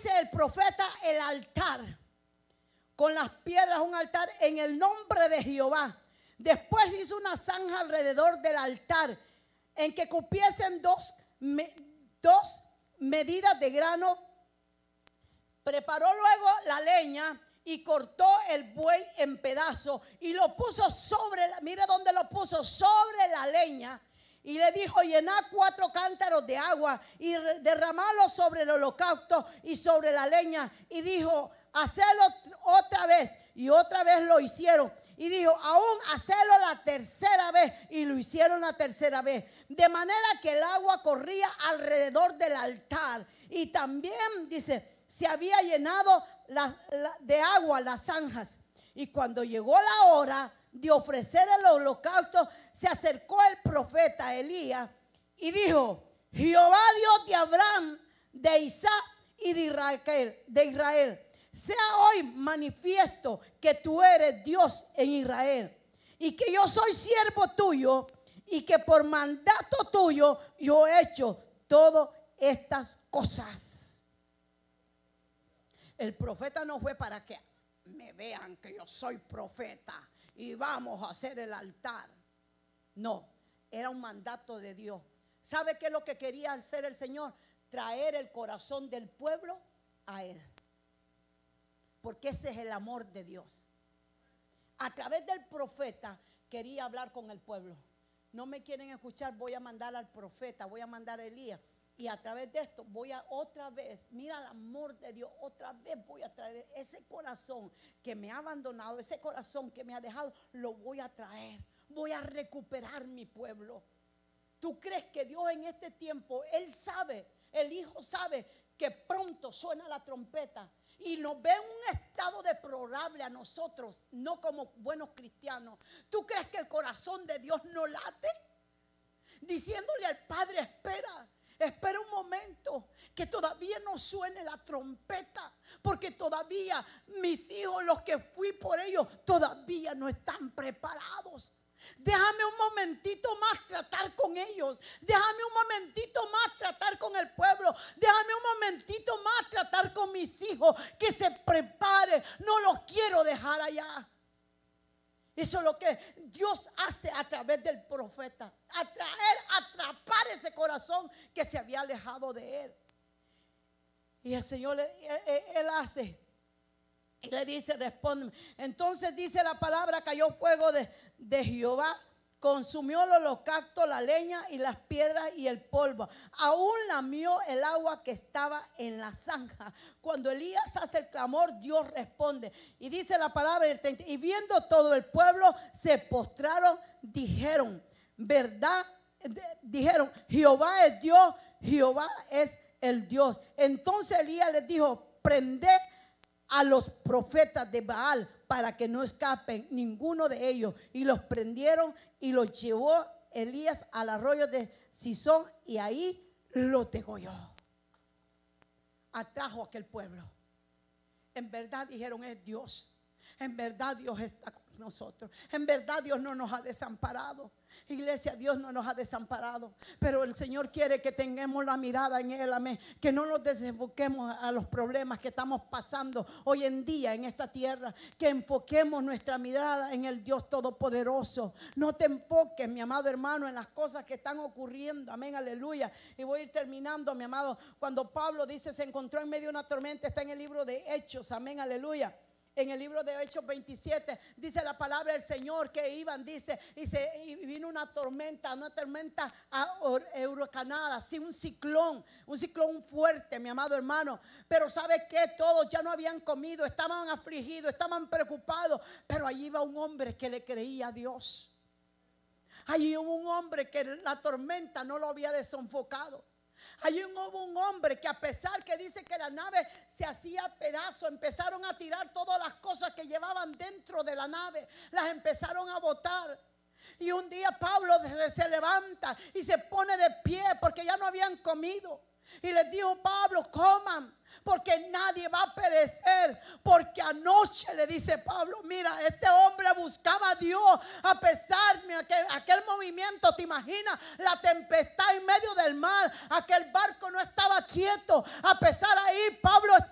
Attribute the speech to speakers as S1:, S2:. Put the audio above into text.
S1: dice el profeta el altar, con las piedras un altar en el nombre de Jehová. Después hizo una zanja alrededor del altar en que cupiesen dos medidas de grano. Preparó luego la leña y cortó el buey en pedazos y lo puso mire dónde lo puso, sobre la leña. Y le dijo: llenad 4 cántaros de agua y derramadlo sobre el holocausto y sobre la leña. Y dijo: hacedlo otra vez. Y otra vez lo hicieron. Y dijo: aún hacedlo la tercera vez. Y lo hicieron la tercera vez. De manera que el agua corría alrededor del altar. Y también, dice, se había llenado de agua las zanjas. Y cuando llegó la hora de ofrecer el holocausto, se acercó el profeta Elías y dijo: Jehová Dios de Abraham, de Isaac y de Israel, sea hoy manifiesto que tú eres Dios en Israel y que yo soy siervo tuyo y que por mandato tuyo yo he hecho todas estas cosas. El profeta no fue para que me vean que yo soy profeta y vamos a hacer el altar. No, era un mandato de Dios. ¿Sabe qué es lo que quería hacer el Señor? Traer el corazón del pueblo a Él. Porque ese es el amor de Dios. A través del profeta quería hablar con el pueblo. No me quieren escuchar, voy a mandar al profeta, voy a mandar a Elías. Y a través de esto voy a otra vez, mira el amor de Dios, otra vez voy a traer ese corazón que me ha abandonado, ese corazón que me ha dejado, lo voy a traer. Voy a recuperar mi pueblo. ¿Tú crees que Dios en este tiempo, Él sabe, el Hijo sabe que pronto suena la trompeta y nos ve en un estado deplorable a nosotros, no como buenos cristianos? ¿Tú crees que el corazón de Dios no late? Diciéndole al Padre: espera un momento, que todavía no suene la trompeta, porque todavía mis hijos, los que fui por ellos, todavía no están preparados. Déjame un momentito más tratar con ellos. Déjame un momentito más tratar con el pueblo. Déjame un momentito más tratar con mis hijos, que se preparen. No los quiero dejar allá. Eso es lo que Dios hace a través del profeta. Atrapar ese corazón que se había alejado de Él. Y el Señor, Él hace. Y le dice: responde. Entonces dice la palabra: cayó fuego de Jehová, consumió el holocausto, la leña y las piedras y el polvo. Aún lamió el agua que estaba en la zanja. Cuando Elías hace el clamor, Dios responde. Y dice la palabra del 30: y viendo todo el pueblo, se postraron, dijeron: ¿verdad? Dijeron: Jehová es Dios, Jehová es el Dios. Entonces Elías les dijo: prended a los profetas de Baal para que no escapen ninguno de ellos. Y los prendieron y los llevó Elías al arroyo de Sison y ahí los degolló. Atrajo a aquel pueblo. En verdad dijeron: es Dios. En verdad Dios está con nosotros. En verdad Dios no nos ha desamparado. Iglesia, Dios no nos ha desamparado, pero el Señor quiere que tengamos la mirada en Él, amén. Que no nos desenfoquemos a los problemas que estamos pasando hoy en día en esta tierra. Que enfoquemos nuestra mirada en el Dios Todopoderoso. No te enfoques, mi amado hermano, en las cosas que están ocurriendo, amén, aleluya. Y voy a ir terminando, mi amado. Cuando Pablo dice se encontró en medio de una tormenta, está en el libro de Hechos, amén, aleluya. En el libro de Hechos 27 dice la palabra del Señor que iban, dice, y vino una tormenta huracanada, sí, un ciclón fuerte, mi amado hermano. Pero ¿sabe qué? Todos ya no habían comido, estaban afligidos, estaban preocupados. Pero allí iba un hombre que le creía a Dios. Allí hubo un hombre que la tormenta no lo había desenfocado. Allí hubo un hombre que, a pesar que dice que la nave se hacía pedazos, empezaron a tirar todas las cosas que llevaban dentro de la nave, las empezaron a botar. Y un día Pablo se levanta y se pone de pie porque ya no habían comido. Y les dijo: Pablo, coman, porque nadie va a perecer. Porque anoche, le dice Pablo, mira, este hombre buscaba a Dios a pesar de aquel movimiento. ¿Te imaginas? La tempestad en medio del mar, aquel barco no estaba quieto. A pesar ahí, Pablo